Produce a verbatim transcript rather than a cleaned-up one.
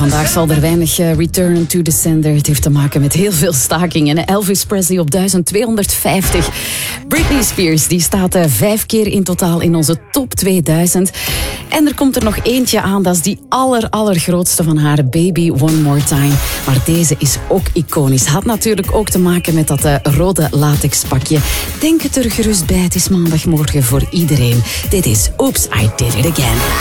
vandaag zal er weinig uh, return to the sender. Het heeft te maken met heel veel stakingen. Hè? Elvis Presley op duizend tweehonderdvijftig. Britney Spears die staat uh, vijf keer in totaal in onze top tweeduizend. En er komt er nog eentje aan, dat is die aller, allergrootste van haar, Baby One More Time. Maar deze is ook iconisch. Had natuurlijk ook te maken met dat uh, rode latexpakje. Denk het er gerust bij, het is maandagmorgen voor iedereen. Dit is Oops, I Did It Again.